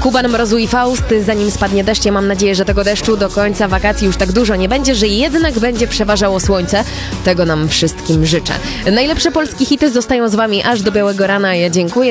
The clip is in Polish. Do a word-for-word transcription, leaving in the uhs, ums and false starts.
Kuban, Mrozu i Faust. Zanim spadnie deszcz, ja mam nadzieję, że tego deszczu do końca wakacji już tak dużo nie będzie, że jednak będzie przeważało słońce. Tego nam wszystkim życzę. Najlepsze polskie hity zostają z wami aż do białego rana. Ja dziękuję.